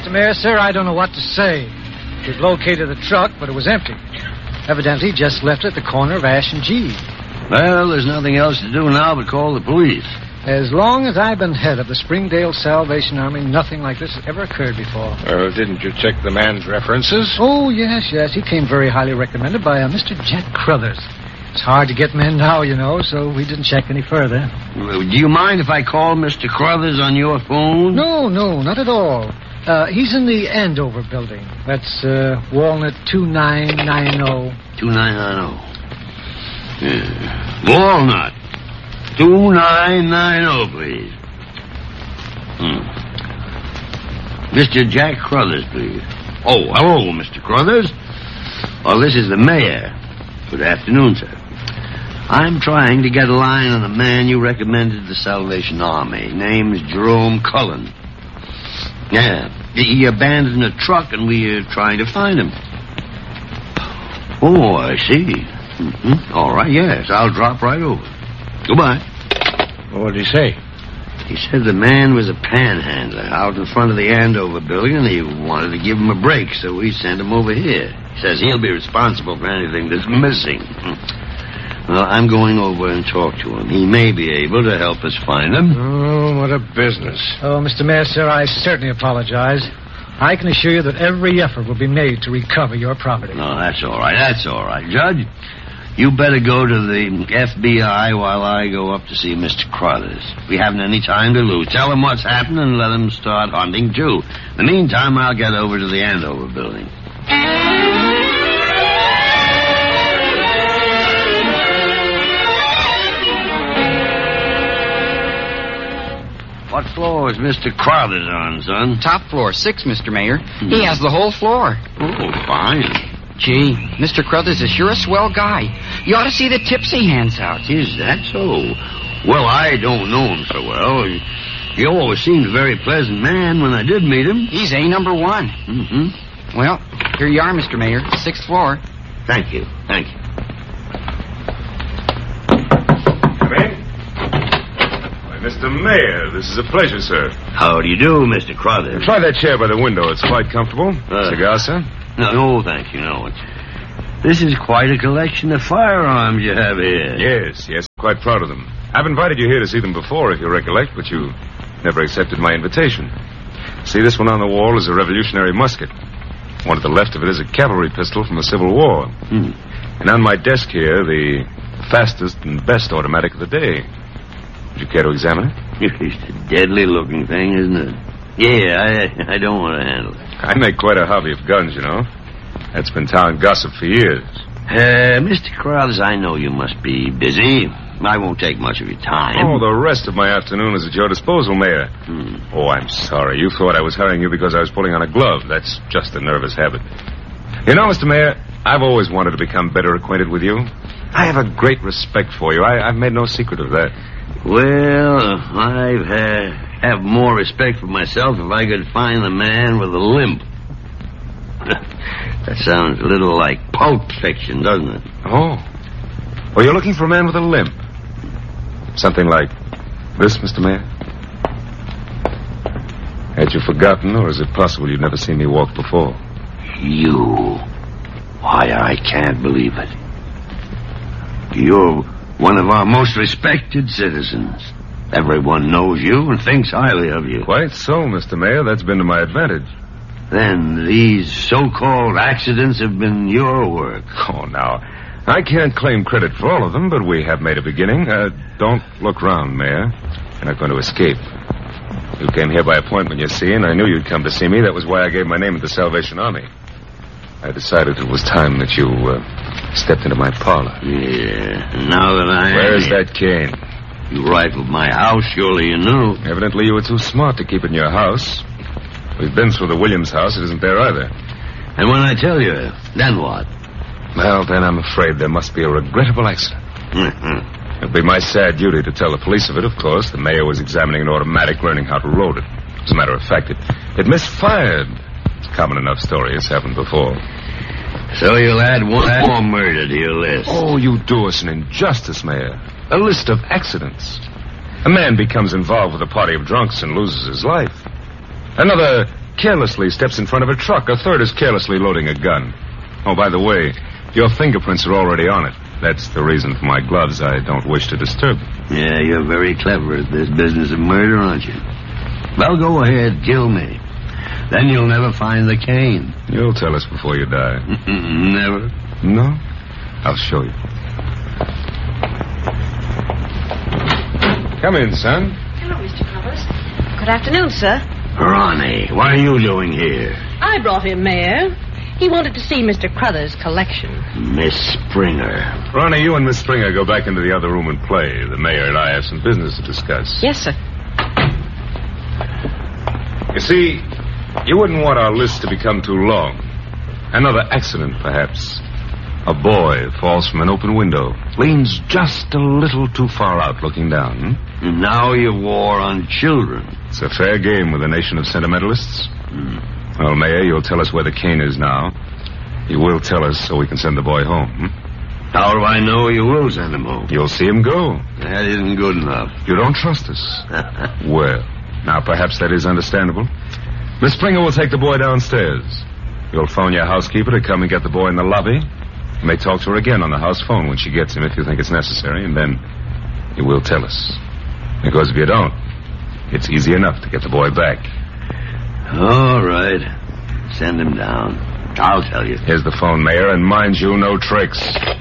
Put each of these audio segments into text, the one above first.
Mr. Mayor, sir, I don't know what to say. We've located the truck, but it was empty. Evidently just left at the corner of Ash and G. Well, there's nothing else to do now but call the police. As long as I've been head of the Springdale Salvation Army, nothing like this has ever occurred before. Didn't you check the man's references? Oh, yes. He came very highly recommended by Mr. Jack Crothers. It's hard to get men now, you know, so we didn't check any further. Do you mind if I call Mr. Crothers on your phone? No, not at all. He's in the Andover building. That's Walnut 2990. 2990. Yeah. Walnut 2990, please. Mr. Jack Crothers, please. Oh, hello, Mr. Crothers. Well, this is the mayor. Good afternoon, sir. I'm trying to get a line on a man you recommended to the Salvation Army. Name's Jerome Cullen. Yeah, he abandoned a truck and we're trying to find him. Oh, I see. All right, yes, I'll drop right over. Goodbye. What did he say? He said the man was a panhandler out in front of the Andover building and he wanted to give him a break, so we sent him over here. He says he'll be responsible for anything that's missing. Well, I'm going over and talk to him. He may be able to help us find him. Oh, what a business. Oh, Mr. Mayor, sir, I certainly apologize. I can assure you that every effort will be made to recover your property. No, that's all right. That's all right, Judge. You better go to the FBI while I go up to see Mr. Crothers. We haven't any time to lose. Tell him what's happened and let him start hunting, too. In the meantime, I'll get over to the Andover building. What floor is Mr. Crothers on, son? Top floor, 6, Mr. Mayor. He has the whole floor. Oh, fine. Gee, Mr. Crothers is sure a swell guy. You ought to see the tips he hands out. Is that so? Well, I don't know him so well. He always seemed a very pleasant man when I did meet him. He's A number 1. Mm-hmm. Well, here you are, Mr. Mayor. 6th floor. Thank you. Come in. Why, Mr. Mayor, this is a pleasure, sir. How do you do, Mr. Crothers? Try that chair by the window. It's quite comfortable. Cigar, sir? No, thank you, no. This is quite a collection of firearms you have here. Yes, quite proud of them. I've invited you here to see them before, if you recollect, but you never accepted my invitation. See, this one on the wall is a revolutionary musket. One at the left of it is a cavalry pistol from the Civil War. And on my desk here, the fastest and best automatic of the day. Would you care to examine it? It's a deadly-looking thing, isn't it? Yeah, I don't want to handle it. I make quite a hobby of guns, you know. That's been town gossip for years. Mr. Crothers, I know you must be busy. I won't take much of your time. Oh, the rest of my afternoon is at your disposal, Mayor. Oh, I'm sorry. You thought I was hurrying you because I was pulling on a glove. That's just a nervous habit. You know, Mr. Mayor, I've always wanted to become better acquainted with you. I have a great respect for you. I've made no secret of that. Well, I've have more respect for myself if I could find the man with a limp. That sounds a little like Pulp Fiction, doesn't it? Oh. Well, you're looking for a man with a limp. Something like this, Mr. Mayor? Had you forgotten, or is it possible you'd never seen me walk before? You? Why, I can't believe it. You're one of our most respected citizens. Everyone knows you and thinks highly of you. Quite so, Mr. Mayor. That's been to my advantage. Then these so-called accidents have been your work. Oh, now, I can't claim credit for all of them, but we have made a beginning. Don't look round, Mayor. You're not going to escape. You came here by appointment, you see, and I knew you'd come to see me. That was why I gave my name at the Salvation Army. I decided it was time that you stepped into my parlor. Yeah, and now that I... Where's that cane? You rifled my house, surely you knew. Evidently you were too smart to keep it in your house. We've been through the Williams house. It isn't there either. And when I tell you, then what? Well, then I'm afraid there must be a regrettable accident. It'll be my sad duty to tell the police of it, of course. The mayor was examining an automatic, learning how to load it. As a matter of fact, it misfired. It's a common enough story. It's happened before. So you'll add one more murder to your list. Oh, you do us an injustice, Mayor. A list of accidents. A man becomes involved with a party of drunks and loses his life. Another carelessly steps in front of a truck. A third is carelessly loading a gun. Oh, by the way, your fingerprints are already on it. That's the reason for my gloves. I don't wish to disturb them. Yeah, you're very clever at this business of murder, aren't you? Well, go ahead, kill me. Then you'll never find the cane. You'll tell us before you die. Never. No? I'll show you. Come in, son. Hello, Mr. Crothers. Good afternoon, sir. Ronnie, what are you doing here? I brought him, Mayor. He wanted to see Mr. Crothers' collection. Miss Springer. Ronnie, you and Miss Springer go back into the other room and play. The mayor and I have some business to discuss. Yes, sir. You see, you wouldn't want our list to become too long. Another accident, perhaps. A boy falls from an open window, leans just a little too far out looking down. And now you war on children. It's a fair game with a nation of sentimentalists. Well, Mayor, you'll tell us where the cane is now. You will tell us so we can send the boy home. How do I know you will send him home? You'll see him go. That isn't good enough. You don't trust us. Well, now perhaps that is understandable. Miss Springer will take the boy downstairs. You'll phone your housekeeper to come and get the boy in the lobby. You may talk to her again on the house phone when she gets him if you think it's necessary, and then you will tell us. Because if you don't, it's easy enough to get the boy back. All right. Send him down. I'll tell you. Here's the phone, Mayor, and mind you, no tricks.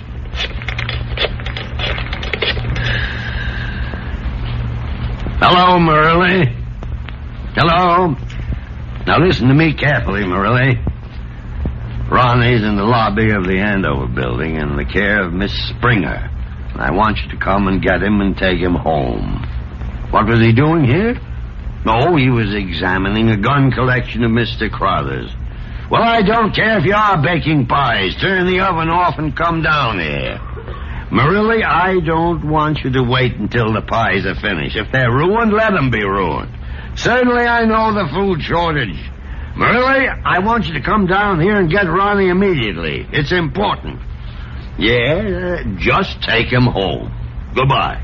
Hello, Morelli. Hello. Now listen to me carefully, Morelli. Ronnie's in the lobby of the Andover building in the care of Miss Springer. I want you to come and get him and take him home. What was he doing here? Oh, he was examining a gun collection of Mr. Crothers. Well, I don't care if you are baking pies. Turn the oven off and come down here. Morelli, I don't want you to wait until the pies are finished. If they're ruined, let them be ruined. Certainly I know the food shortage. Morelli, I want you to come down here and get Ronnie immediately. It's important. Yeah, just take him home. Goodbye.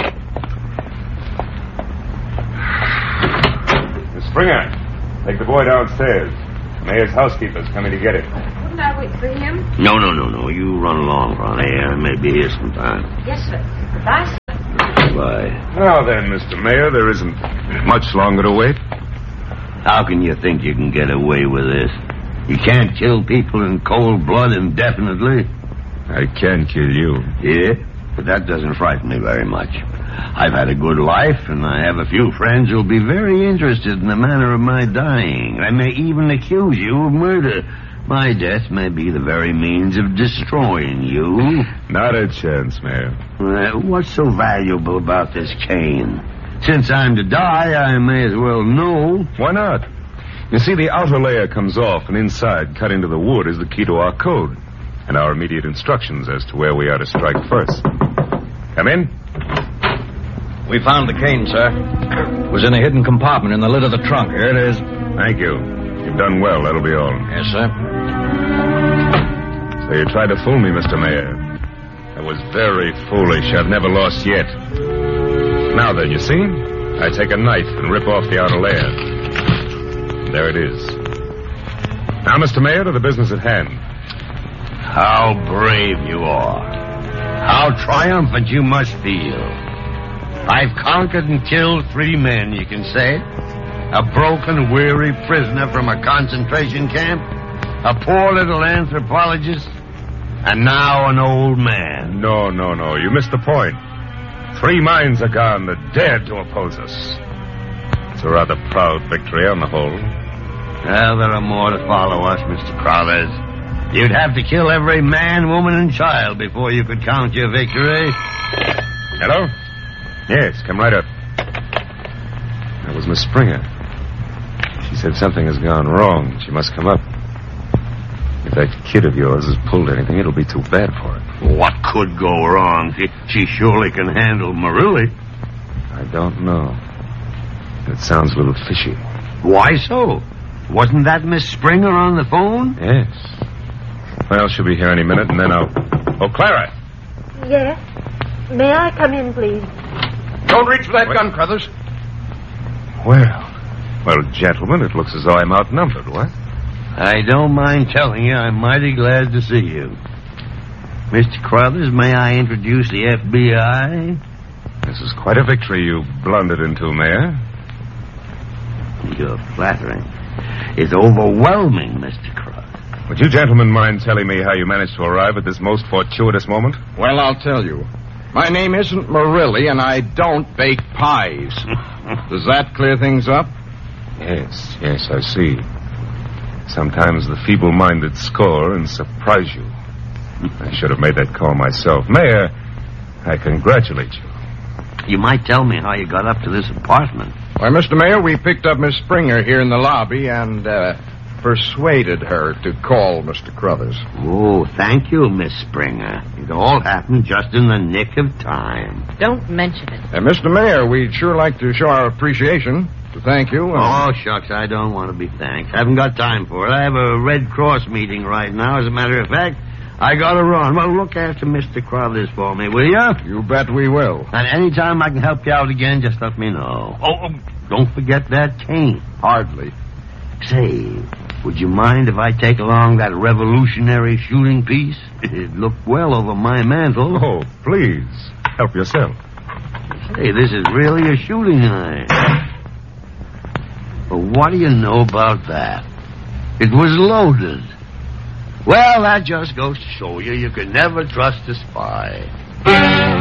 Miss Springer, take the boy downstairs. Mayor's housekeeper's coming to get him. Wouldn't I wait for him? No. You run along, Ronnie. I may be here sometime. Yes, sir. Goodbye, sir. Goodbye. Now then, Mr. Mayor, there isn't much longer to wait. How can you think you can get away with this? You can't kill people in cold blood indefinitely. I can kill you. Yeah, but that doesn't frighten me very much. I've had a good life, and I have a few friends who'll be very interested in the manner of my dying. I may even accuse you of murder. My death may be the very means of destroying you. Not a chance, Mayor. What's so valuable about this cane? Since I'm to die, I may as well know. Why not? You see, the outer layer comes off, and inside, cut into the wood, is the key to our code and our immediate instructions as to where we are to strike first. Come in. We found the cane, sir. It was in a hidden compartment in the lid of the trunk. Here it is. Thank you. You've done well. That'll be all. Yes, sir. So you tried to fool me, Mr. Mayor. That was very foolish. I've never lost yet. Now then, you see? I take a knife and rip off the outer layer. There it is. Now, Mr. Mayor, to the business at hand. How brave you are. How triumphant you must feel. I've conquered and killed 3 men, you can say. A broken, weary prisoner from a concentration camp, a poor little anthropologist, and now an old man. No. You missed the point. 3 minds are gone that dared to oppose us. It's a rather proud victory on the whole. Well, there are more to follow us, Mr. Crothers. You'd have to kill every man, woman, and child before you could count your victory. Hello? Yes, come right up. That was Miss Springer. She said something has gone wrong. She must come up. If that kid of yours has pulled anything, it'll be too bad for it. What could go wrong? She surely can handle Morelli. I don't know. It sounds a little fishy. Why so? Wasn't that Miss Springer on the phone? Yes. Well, she'll be here any minute, and then I'll... Oh, Clara! Yes? May I come in, please? Don't reach for that gun, Crothers. Well, Well, gentlemen, it looks as though I'm outnumbered, what? I don't mind telling you I'm mighty glad to see you. Mr. Crothers, may I introduce the FBI? This is quite a victory you blundered into, Mayor. You're flattering. It's overwhelming, Mr. Crothers. Would you gentlemen mind telling me how you managed to arrive at this most fortuitous moment? Well, I'll tell you. My name isn't Murilli, and I don't bake pies. Does that clear things up? Yes, I see. Sometimes the feeble-minded score and surprise you. I should have made that call myself. Mayor, I congratulate you. You might tell me how you got up to this apartment. Why, Mr. Mayor, we picked up Miss Springer here in the lobby and persuaded her to call Mr. Crothers. Oh, thank you, Miss Springer. It all happened just in the nick of time. Don't mention it. Mr. Mayor, we'd sure like to show our appreciation, to thank you. Oh, shucks, I don't want to be thanked. I haven't got time for it. I have a Red Cross meeting right now. As a matter of fact, I gotta run. Well, look after Mr. Crothers for me, will you? You bet we will. And any time I can help you out again, just let me know. Oh, don't forget that cane. Hardly. Say, would you mind if I take along that revolutionary shooting piece? It looked well over my mantle. Oh, please, help yourself. Say, this is really a shooting knife. But what do you know about that? It was loaded. Well, that just goes to show you can never trust a spy.